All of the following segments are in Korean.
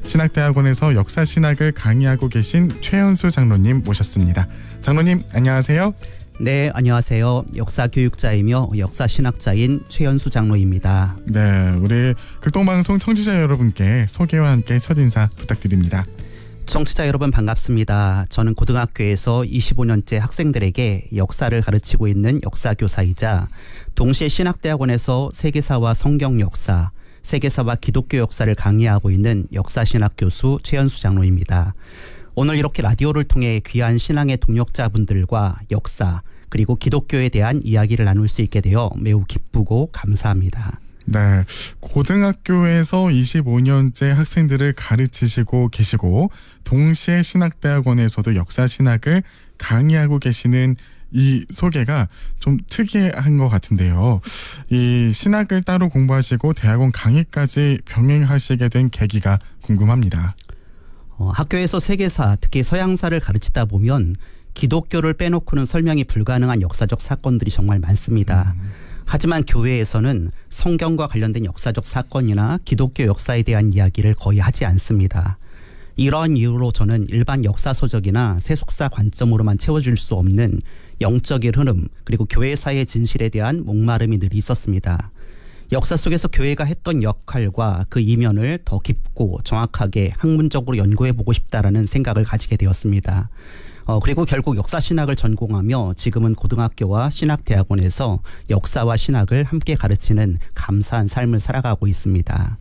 신학대학원에서 역사신학을 강의하고 계신 최연수 장로님 모셨습니다. 장로님 안녕하세요. 네, 안녕하세요. 역사교육자이며 역사신학자인 최연수 장로입니다. 네, 우리 극동방송 청취자 여러분께 소개와 함께 첫인사 부탁드립니다. 청취자 여러분 반갑습니다. 저는 고등학교에서 25년째 학생들에게 역사를 가르치고 있는 역사교사이자 동시에 신학대학원에서 세계사와 성경 역사, 세계사와 기독교 역사를 강의하고 있는 역사신학 교수 최연수 장로입니다. 오늘 이렇게 라디오를 통해 귀한 신앙의 동역자분들과 역사 그리고 기독교에 대한 이야기를 나눌 수 있게 되어 매우 기쁘고 감사합니다. 네, 고등학교에서 25년째 학생들을 가르치시고 계시고 동시에 신학대학원에서도 역사신학을 강의하고 계시는 이 소개가 좀 특이한 것 같은데요. 이 신학을 따로 공부하시고 대학원 강의까지 병행하시게 된 계기가 궁금합니다. 학교에서 세계사, 특히 서양사를 가르치다 보면 기독교를 빼놓고는 설명이 불가능한 역사적 사건들이 정말 많습니다. 하지만 교회에서는 성경과 관련된 역사적 사건이나 기독교 역사에 대한 이야기를 거의 하지 않습니다. 이러한 이유로 저는 일반 역사서적이나 세속사 관점으로만 채워줄 수 없는 영적인 흐름 그리고 교회사의 진실에 대한 목마름이 늘 있었습니다. 역사 속에서 교회가 했던 역할과 그 이면을 더 깊고 정확하게 학문적으로 연구해보고 싶다라는 생각을 가지게 되었습니다. 그리고 결국 역사신학을 전공하며 지금은 고등학교와 신학대학원에서 역사와 신학을 함께 가르치는 감사한 삶을 살아가고 있습니다.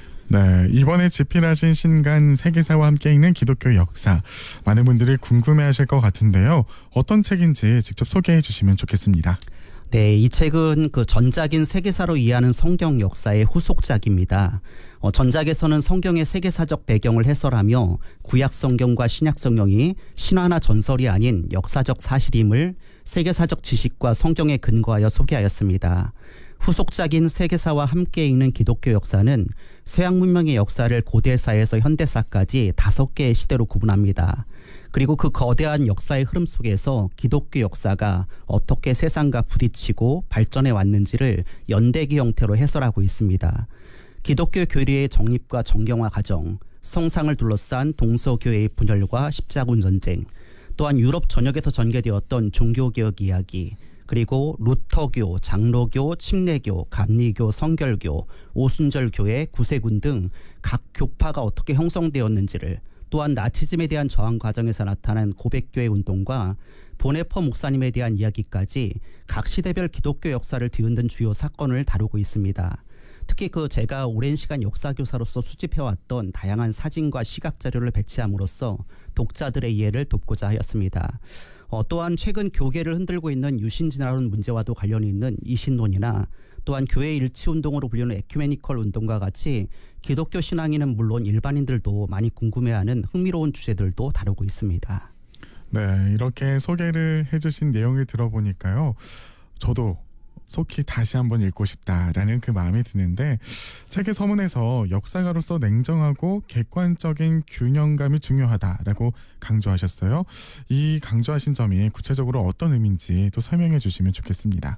네, 이번에 집필하신 신간 세계사와 함께 읽는 기독교 역사, 많은 분들이 궁금해하실 것 같은데요. 어떤 책인지 직접 소개해 주시면 좋겠습니다. 네, 이 책은 그 전작인 세계사로 이해하는 성경 역사의 후속작입니다. 전작에서는 성경의 세계사적 배경을 해설하며 구약 성경과 신약 성경이 신화나 전설이 아닌 역사적 사실임을 세계사적 지식과 성경에 근거하여 소개하였습니다. 후속작인 세계사와 함께 읽는 기독교 역사는 서양 문명의 역사를 고대사에서 현대사까지 5개의 시대로 구분합니다. 그리고 그 거대한 역사의 흐름 속에서 기독교 역사가 어떻게 세상과 부딪히고 발전해 왔는지를 연대기 형태로 해설하고 있습니다. 기독교 교리의 정립과 정경화 과정, 성상을 둘러싼 동서교회의 분열과 십자군 전쟁, 또한 유럽 전역에서 전개되었던 종교개혁 이야기, 그리고 루터교, 장로교, 침례교, 감리교, 성결교, 오순절교회, 구세군 등 각 교파가 어떻게 형성되었는지를, 또한 나치즘에 대한 저항 과정에서 나타난 고백교회 운동과 보네퍼 목사님에 대한 이야기까지 각 시대별 기독교 역사를 뒤흔든 주요 사건을 다루고 있습니다. 특히 제가 오랜 시간 역사교사로서 수집해왔던 다양한 사진과 시각자료를 배치함으로써 독자들의 이해를 돕고자 하였습니다. 또한 최근 교계를 흔들고 있는 유신진화론 문제와도 관련이 있는 이신론이나 또한 교회 일치운동으로 불리는 에큐메니컬 운동과 같이 기독교 신앙인은 물론 일반인들도 많이 궁금해하는 흥미로운 주제들도 다루고 있습니다. 네, 이렇게 소개를 해주신 내용을 들어보니까요. 저도 속히 다시 한번 읽고 싶다라는 그 마음이 드는데 책의 서문에서 역사가로서 냉정하고 객관적인 균형감이 중요하다라고 강조하셨어요. 이 강조하신 점이 구체적으로 어떤 의미인지 또 설명해 주시면 좋겠습니다.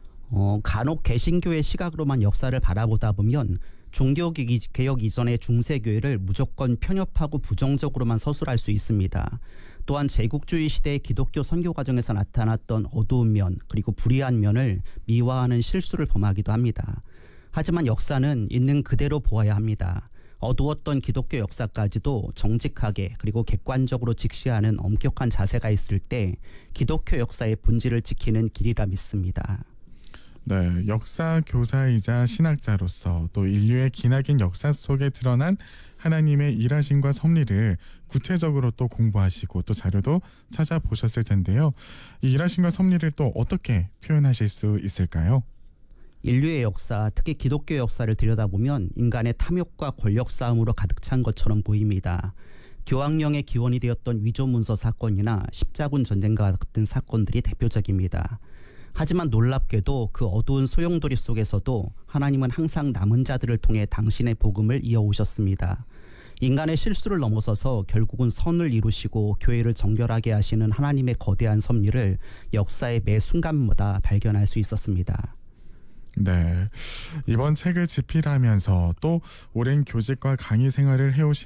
간혹 개신교의 시각으로만 역사를 바라보다 보면 종교개혁 이전의 중세교회를 무조건 편협하고 부정적으로만 서술할 수 있습니다. 또한 제국주의 시대의 기독교 선교 과정에서 나타났던 어두운 면 그리고 불의한 면을 미화하는 실수를 범하기도 합니다. 하지만 역사는 있는 그대로 보아야 합니다. 어두웠던 기독교 역사까지도 정직하게 그리고 객관적으로 직시하는 엄격한 자세가 있을 때 기독교 역사의 본질을 지키는 길이라 믿습니다. 네, 역사 교사이자 신학자로서 또 인류의 기나긴 역사 속에 드러난 하나님의 일하심과 섭리를 구체적으로 또 공부하시고 또 자료도 찾아보셨을 텐데요. 이 일하심과 섭리를 또 어떻게 표현하실 수 있을까요? 인류의 역사, 특히 기독교 역사를 들여다보면 인간의 탐욕과 권력 싸움으로 가득 찬 것처럼 보입니다. 교황령의 기원이 되었던 위조문서 사건이나 십자군 전쟁과 같은 사건들이 대표적입니다. 하지만 놀랍게도 그 어두운 소용돌이 속에서도 하나님은 항상 남은 자들을 통해 당신의 복음을 이어오셨습니다. 인간의 실수를 넘어서서 결국은 선을 이루시고 교회를 정결하게 하시는 하나님의 거대한 섭리를 역사의 매 순간마다 발견할 수 있었습니다. 네, 이번 책을 집필하면서 또 오랜 교직과 강의 생활을 해오신